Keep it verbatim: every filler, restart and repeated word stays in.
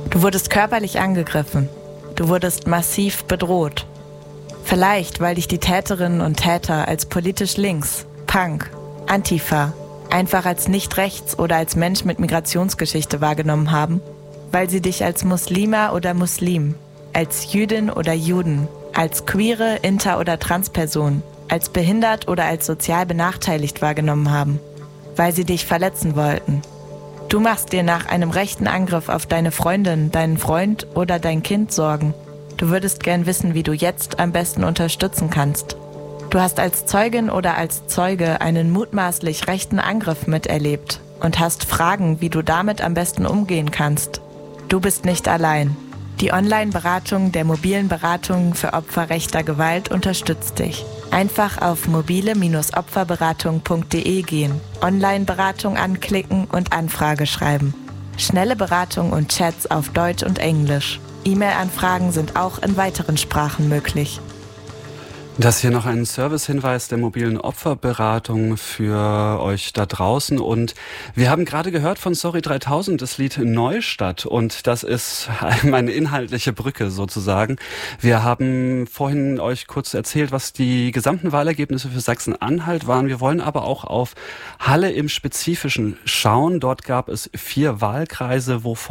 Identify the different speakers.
Speaker 1: Du wurdest körperlich angegriffen. Du wurdest massiv bedroht. Vielleicht, weil dich die Täterinnen und Täter als politisch links, Punk, Antifa, einfach als nicht rechts oder als Mensch mit Migrationsgeschichte wahrgenommen haben, weil sie dich als Muslima oder Muslim, als Jüdin oder Juden, als queere, inter- oder Transperson, als behindert oder als sozial benachteiligt wahrgenommen haben, weil sie dich verletzen wollten. Du machst dir nach einem rechten Angriff auf deine Freundin, deinen Freund oder dein Kind Sorgen. Du würdest gern wissen, wie du jetzt am besten unterstützen kannst. Du hast als Zeugin oder als Zeuge einen mutmaßlich rechten Angriff miterlebt und hast Fragen, wie du damit am besten umgehen kannst. Du bist nicht allein. Die Online-Beratung der mobilen Beratung für Opfer rechter Gewalt unterstützt dich. Einfach auf mobile Bindestrich opferberatung punkt de gehen, Online-Beratung anklicken und Anfrage schreiben. Schnelle Beratung und Chats auf Deutsch und Englisch. E-Mail-Anfragen sind auch in weiteren Sprachen möglich.
Speaker 2: Das hier noch ein Servicehinweis der mobilen Opferberatung für euch da draußen. Und wir haben gerade gehört von Sorry dreitausend das Lied Neustadt. Und das ist meine inhaltliche Brücke sozusagen. Wir haben vorhin euch kurz erzählt, was die gesamten Wahlergebnisse für Sachsen-Anhalt waren. Wir wollen aber auch auf Halle im Spezifischen schauen. Dort gab es vier Wahlkreise, wovon